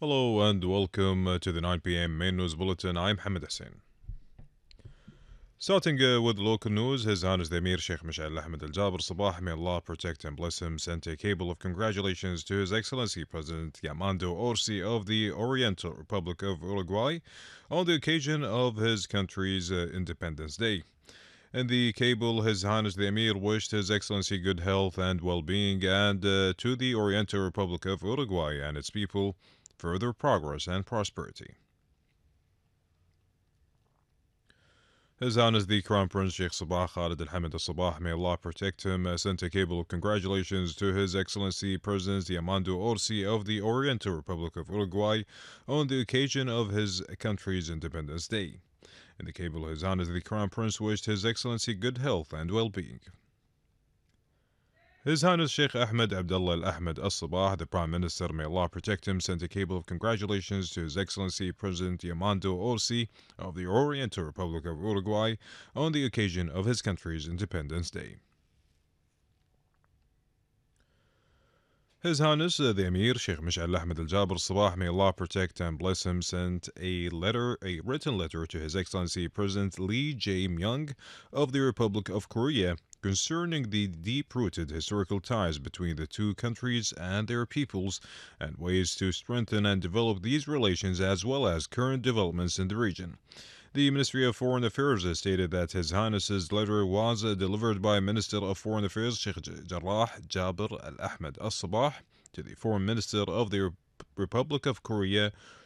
Hello and welcome to the 9 p.m. main news bulletin. I'm Hamid Hussein. Starting with local news, His Highness the Emir Sheikh Mashal Ahmed Al Jaber Sabah, may Allah protect and bless him, sent a cable of congratulations to His Excellency President Yamando Orsi of the Oriental Republic of Uruguay on the occasion of his country's Independence Day. In the cable, His Highness the Emir wished His Excellency good health and well being, and to the Oriental Republic of Uruguay and its people further progress and prosperity. His Highness the Crown Prince Sheikh Sabah Khalid Al Hamid Al Sabah, may Allah protect him, sent a cable of congratulations to His Excellency President Yamando Orsi of the Oriental Republic of Uruguay on the occasion of his country's Independence Day. In the cable, His Highness the Crown Prince wished His Excellency good health and well being. His Highness Sheikh Ahmed Abdullah Al Ahmed Al Sabah, the Prime Minister, may Allah protect him, sent a cable of congratulations to His Excellency President Yamando Orsi of the Oriental Republic of Uruguay on the occasion of his country's Independence Day. His Highness the Emir Sheikh Mashal Ahmed Al Jaber Sabah, may Allah protect and bless him, sent a written letter to His Excellency President Lee Jae-myung of the Republic of Korea concerning the deep-rooted historical ties between the two countries and their peoples and ways to strengthen and develop these relations, as well as current developments in the region. The Ministry of Foreign Affairs has stated that His Highness's letter was delivered by Minister of Foreign Affairs Sheikh Jarrah Jaber Al Ahmed Al Sabah to the Foreign Minister of the Republic of Korea,